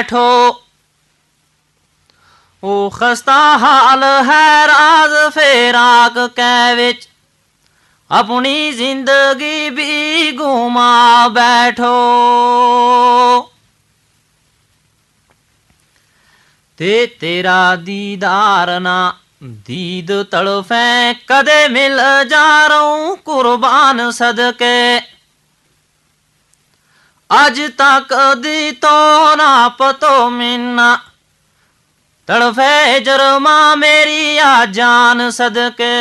बैठो। ओ खस्ता हाल है राज फेराक कै विच, अपनी जिंदगी भी घुमा बैठो। ते तेरा दीदार ना दीद तड़फे, कदे मिल जा रहूं कुर्बान सदके। अज तक दी तो ना पतो मिन्ना, तड़फे जरमा मेरी आ जान सदके।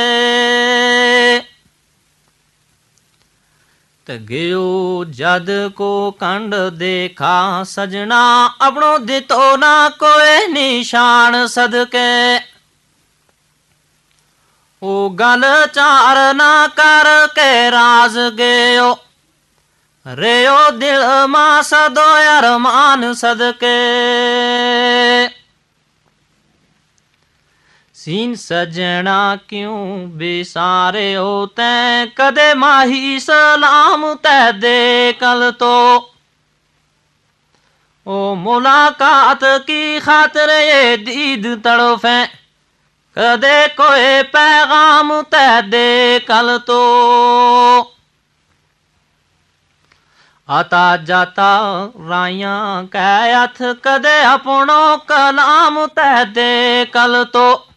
गयो जद को कंड देखा सजना, अपनो दितो ना कोई निशान सदके। ओ गल चार ना कर के राज गयो, रेयो दिल मा सदो अरमान सदके। सीन सजना क्यों बेसारे होते, कदे माही सलाम तै दे कल तो। ओ मुलाकात की खातिर ये दीद तड़फे, कदे कोई पैगाम तै दे कल तो। आता जाता राइया कै हथ, कदे अपनो कलाम तै दे कल तो।